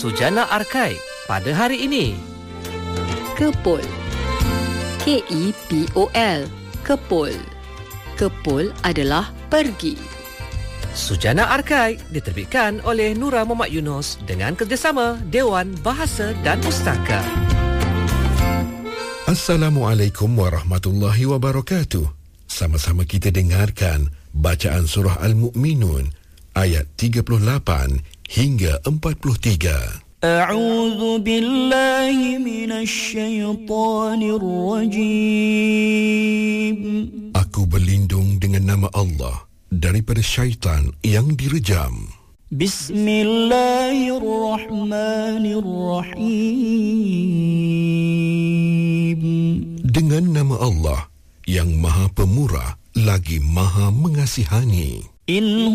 Sujana Arkai pada hari ini. Kepul. K-E-P-O-L. Kepul. Kepul adalah pergi. Sujana Arkai diterbitkan oleh Nura Muhammad Yunus dengan kerjasama Dewan Bahasa dan Pustaka. Assalamualaikum warahmatullahi wabarakatuh. Sama-sama kita dengarkan bacaan surah Al-Mu'minun ayat 38 hingga 43. A'udzu billahi minasy syaithanir rajim. Aku berlindung dengan nama Allah daripada syaitan yang direjam. Bismillahirrahmanirrahim. Dengan nama Allah yang Maha Pemurah lagi Maha Mengasihani. In